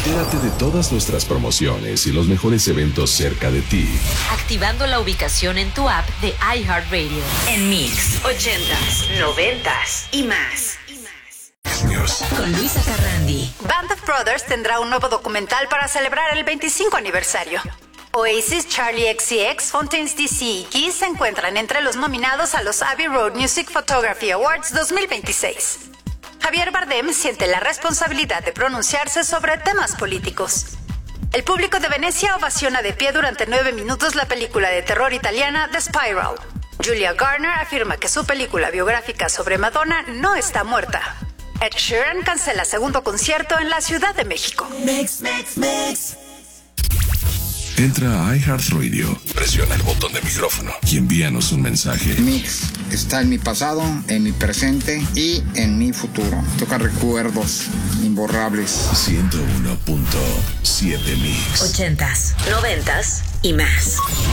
Entérate de todas nuestras promociones y los mejores eventos cerca de ti, activando la ubicación en tu app de iHeartRadio. En Mix, 80s, 90s y más. Con Luisa Carrandi. Band of Brothers tendrá un nuevo documental para celebrar el 25 aniversario. Oasis, Charlie XCX, Fontaines DC y Kiss se encuentran entre los nominados a los Abbey Road Music Photography Awards 2026. Javier Bardem siente la responsabilidad de pronunciarse sobre temas políticos. El público de Venecia ovaciona de pie durante 9 minutos la película de terror italiana The Spiral. Julia Garner afirma que su película biográfica sobre Madonna no está muerta. Ed Sheeran cancela segundo concierto en la Ciudad de México. Mix. Entra a iHeartRadio, presiona el botón de micrófono y envíanos un mensaje. Mix está en mi pasado, en mi presente y en mi futuro. Toca recuerdos imborrables. 101.7 Mix. 80s, 90s y más.